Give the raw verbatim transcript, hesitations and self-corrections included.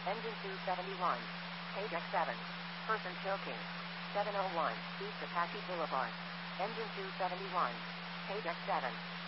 Engine two seventy-one. Page X seven. Person choking. seven oh one. East Apache Boulevard. Engine two seventy-one. Page X seven.